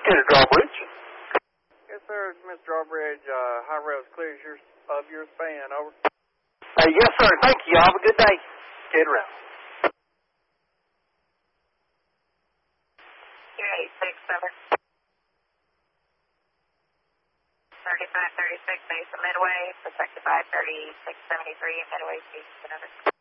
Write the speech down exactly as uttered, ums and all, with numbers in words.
Indicator Drawbridge. Yes, sir. It's Mister Drawbridge. Uh, high rail's clear as your, of your span. Over. Uh, yes, sir. Thank you. Y'all have a good day. Get around. eight six seven. thirty-five thirty-six base of Midway, protected by thirty-six seventy-three, Midway, East, another.